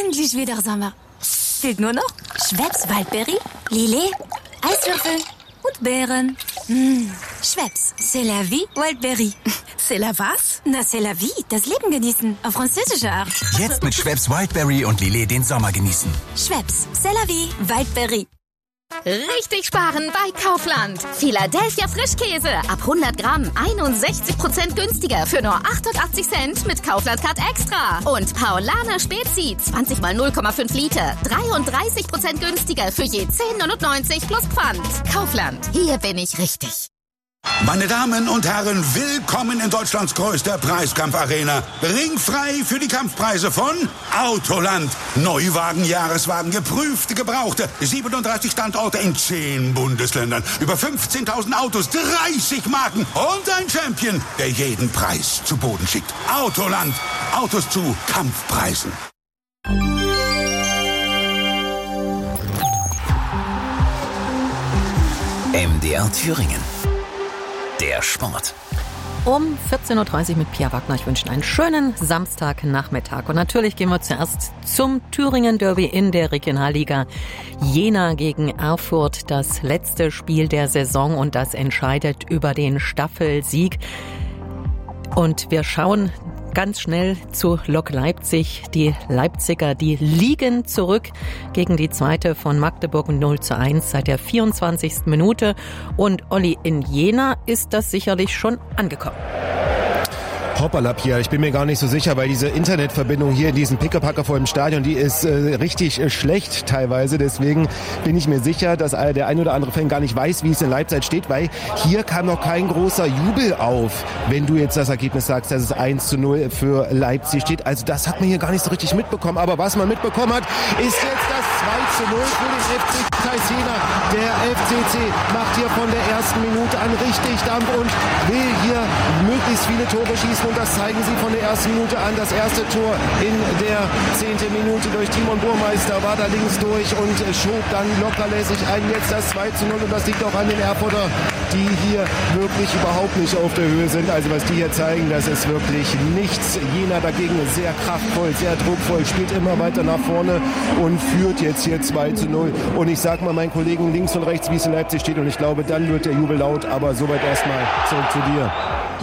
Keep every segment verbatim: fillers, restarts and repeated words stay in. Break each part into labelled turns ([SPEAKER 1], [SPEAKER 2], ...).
[SPEAKER 1] Endlich wieder Sommer. Fehlt nur noch Schweppes Waldberry, Lillet, Eiswürfel und Beeren. Mmh. Schweppes, c'est la vie, Waldberry.
[SPEAKER 2] C'est la was?
[SPEAKER 1] Na, c'est la vie, das Leben genießen, auf französische Art.
[SPEAKER 3] Jetzt mit Schweppes Wildberry und Lillet den Sommer genießen.
[SPEAKER 1] Schweppes, c'est la vie, Waldberry.
[SPEAKER 4] Richtig sparen bei Kaufland. Philadelphia Frischkäse. Ab hundert Gramm einundsechzig Prozent günstiger für nur achtundachtzig Cent mit Kaufland Card Extra. Und Paulaner Spezi zwanzig mal null Komma fünf Liter. dreiunddreißig Prozent günstiger für je zehn neunundneunzig plus Pfand. Kaufland. Hier bin ich richtig.
[SPEAKER 5] Meine Damen und Herren, willkommen in Deutschlands größter Preiskampfarena. Ringfrei für die Kampfpreise von Autoland. Neuwagen, Jahreswagen, geprüfte, gebrauchte. siebenunddreißig Standorte in zehn Bundesländern. Über fünfzehntausend Autos, dreißig Marken und ein Champion, der jeden Preis zu Boden schickt. Autoland. Autos zu Kampfpreisen.
[SPEAKER 3] M D R Thüringen. Der Sport.
[SPEAKER 6] Um vierzehn Uhr dreißig mit Pia Wagner. Ich wünsche einen schönen Samstagnachmittag. Und natürlich gehen wir zuerst zum Thüringen-Derby in der Regionalliga. Jena gegen Erfurt, das letzte Spiel der Saison und das entscheidet über den Staffelsieg. Und wir schauen ganz schnell zu Lok Leipzig. Die Leipziger, die liegen zurück gegen die zweite von Magdeburg null zu eins seit der vierundzwanzigsten Minute. Und Olli, in Jena ist das sicherlich schon angekommen.
[SPEAKER 7] Hoppala, Pia, ich bin mir gar nicht so sicher, weil diese Internetverbindung hier in diesem Pickepacker vor dem Stadion, die ist äh, richtig äh, schlecht teilweise. Deswegen bin ich mir sicher, dass der ein oder andere Fan gar nicht weiß, wie es in Leipzig steht, weil hier kam noch kein großer Jubel auf, wenn du jetzt das Ergebnis sagst, dass es eins zu null für Leipzig steht. Also das hat man hier gar nicht so richtig mitbekommen. Aber was man mitbekommen hat, ist jetzt das zwei zu null für den F C Zeiss Jena. Der F C C macht hier von der ersten Minute an richtig Dampf und will hier möglichst viele Tore schießen. Und das zeigen sie von der ersten Minute an. Das erste Tor in der zehnten Minute durch Timon Burmeister war da links durch und schob dann lockerlässig ein. Jetzt das zwei zu null und das liegt auch an den Erfurter, die hier wirklich überhaupt nicht auf der Höhe sind. Also was die hier zeigen, das ist wirklich nichts. Jena dagegen sehr kraftvoll, sehr druckvoll, spielt immer weiter nach vorne und führt jetzt hier zwei zu null. Und ich sag mal meinen Kollegen links und rechts, wie es in Leipzig steht. Und ich glaube, dann wird der Jubel laut. Aber soweit erstmal zurück zu dir.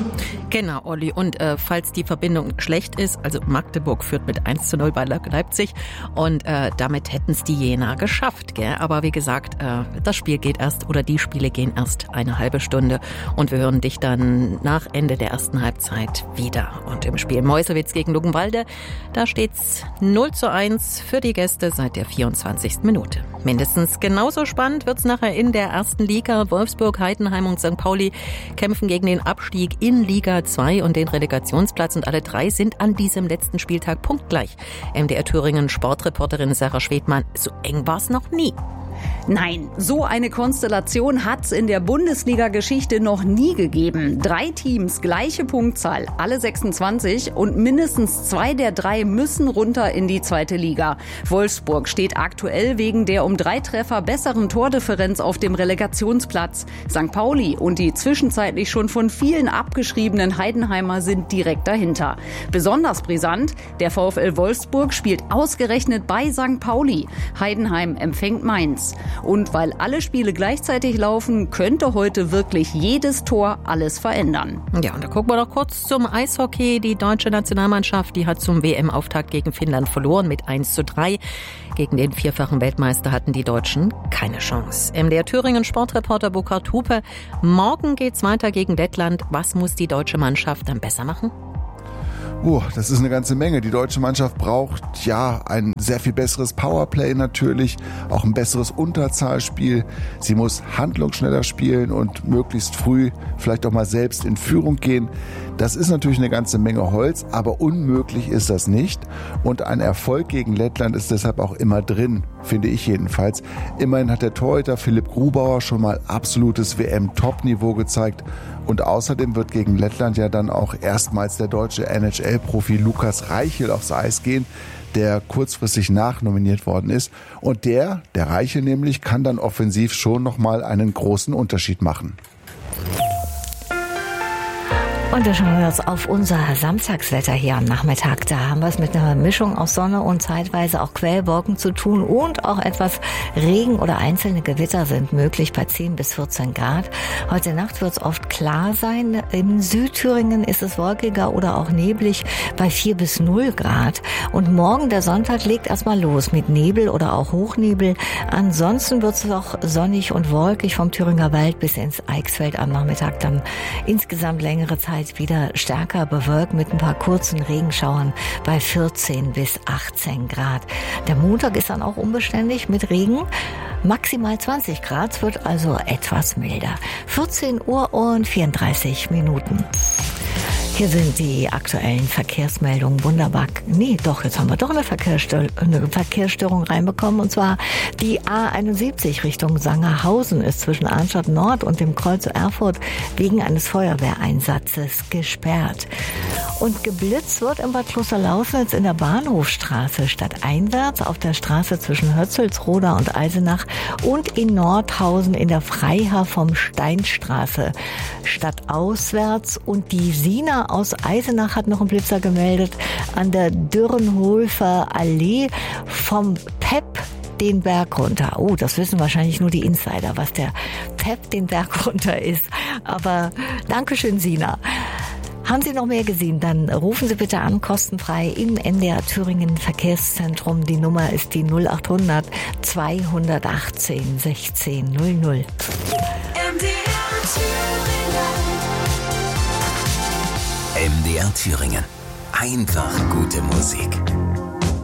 [SPEAKER 6] Genau, Olli. Und äh, falls die Verbindung schlecht ist, also Magdeburg führt mit eins zu null bei Leipzig und äh, damit hätten es die Jena geschafft, gell? Aber wie gesagt, äh, das Spiel geht erst oder die Spiele gehen erst eine halbe Stunde und wir hören dich dann nach Ende der ersten Halbzeit wieder. Und im Spiel Meuselwitz gegen Luckenwalde, da steht's null zu eins für die Gäste seit der vierundzwanzigsten Minute. Mindestens genauso spannend wird's nachher in der ersten Liga. Wolfsburg, Heidenheim und Sankt Pauli kämpfen gegen den Abstieg in Liga zwei und den Relegationsplatz und alle drei sind an diesem letzten Spieltag punktgleich. M D R Thüringen Sportreporterin Sarah Schwedmann, so eng war's noch nie.
[SPEAKER 8] Nein, so eine Konstellation hat's in der Bundesliga-Geschichte noch nie gegeben. Drei Teams, gleiche Punktzahl, alle sechsundzwanzig und mindestens zwei der drei müssen runter in die zweite Liga. Wolfsburg steht aktuell wegen der um drei Treffer besseren Tordifferenz auf dem Relegationsplatz. Sankt Pauli und die zwischenzeitlich schon von vielen abgeschriebenen Heidenheimer sind direkt dahinter. Besonders brisant, der VfL Wolfsburg spielt ausgerechnet bei Sankt Pauli. Heidenheim empfängt Mainz. Und weil alle Spiele gleichzeitig laufen, könnte heute wirklich jedes Tor alles verändern.
[SPEAKER 6] Ja, und da gucken wir noch kurz zum Eishockey. Die deutsche Nationalmannschaft, die hat zum W M-Auftakt gegen Finnland verloren mit eins zu drei. Gegen den vierfachen Weltmeister hatten die Deutschen keine Chance. M D R Thüringen Sportreporter Burkhard Hupe. Morgen geht's weiter gegen Lettland. Was muss die deutsche Mannschaft dann besser machen?
[SPEAKER 9] Uh, das ist eine ganze Menge. Die deutsche Mannschaft braucht ja ein sehr viel besseres Powerplay natürlich, auch ein besseres Unterzahlspiel. Sie muss handlungsschneller spielen und möglichst früh vielleicht auch mal selbst in Führung gehen. Das ist natürlich eine ganze Menge Holz, aber unmöglich ist das nicht. Und ein Erfolg gegen Lettland ist deshalb auch immer drin, finde ich jedenfalls. Immerhin hat der Torhüter Philipp Grubauer schon mal absolutes W M-Top-Niveau gezeigt. Und außerdem wird gegen Lettland ja dann auch erstmals der deutsche N H L-Profi Lukas Reichel aufs Eis gehen, der kurzfristig nachnominiert worden ist. Und der, der Reichel nämlich, kann dann offensiv schon nochmal einen großen Unterschied machen.
[SPEAKER 2] Und wir schauen jetzt auf unser Samstagswetter hier am Nachmittag. Da haben wir es mit einer Mischung aus Sonne und zeitweise auch Quellwolken zu tun und auch etwas Regen oder einzelne Gewitter sind möglich bei zehn bis vierzehn Grad. Heute Nacht wird es oft klar sein. In Südthüringen ist es wolkiger oder auch neblig bei vier bis null Grad. Und morgen, der Sonntag, legt erstmal los mit Nebel oder auch Hochnebel. Ansonsten wird es auch sonnig und wolkig vom Thüringer Wald bis ins Eichsfeld am Nachmittag. Dann insgesamt längere Zeit wieder stärker bewölkt mit ein paar kurzen Regenschauern bei vierzehn bis achtzehn Grad. Der Montag ist dann auch unbeständig mit Regen. Maximal zwanzig Grad, wird also etwas milder. vierzehn Uhr und vierunddreißig Minuten. Hier sind die aktuellen Verkehrsmeldungen. Wunderbar. Nee, doch, jetzt haben wir doch eine Verkehrsstör- eine Verkehrsstörung reinbekommen. Und zwar die A einundsiebzig Richtung Sangerhausen ist zwischen Arnstadt Nord und dem Kreuz Erfurt wegen eines Feuerwehreinsatzes gesperrt. Und geblitzt wird in Bad Klosterlausnitz in der Bahnhofstraße stadteinwärts auf der Straße zwischen Hötzelsroda und Eisenach und in Nordhausen in der Freiherr vom Steinstraße stadtauswärts. Und die Sina aus Eisenach hat noch einen Blitzer gemeldet an der Dürrenhofer Allee vom P E P den Berg runter. Oh, das wissen wahrscheinlich nur die Insider, was der P E P den Berg runter ist. Aber Dankeschön, Sina. Haben Sie noch mehr gesehen, dann rufen Sie bitte an, kostenfrei im N D R Thüringen Verkehrszentrum. Die Nummer ist die null acht hundert zweihundertachtzehn sechzehn null null.
[SPEAKER 3] M D R Thüringen. Einfach gute Musik.